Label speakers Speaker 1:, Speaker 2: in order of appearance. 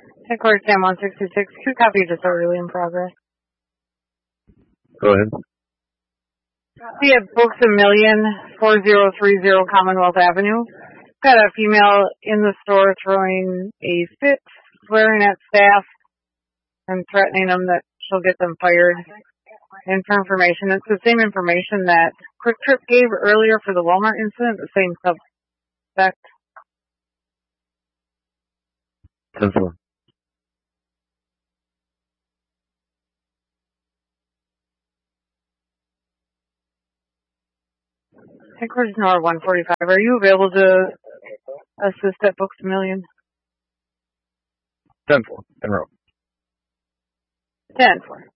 Speaker 1: Headquarters Cam 166, two copy disorderly in progress.
Speaker 2: Go ahead.
Speaker 1: We have Books A Million, 4030 Commonwealth Avenue. Got a female in the store throwing a fit, swearing at staff, and threatening them that she'll get them fired. And for information, it's the same information that Quick Trip gave earlier for the Walmart incident, the same suspect.
Speaker 2: 10-4.
Speaker 1: Headquarters Nora 145. Are you available to assist at Books A Million?
Speaker 2: 10-4. En route.
Speaker 1: 10-4.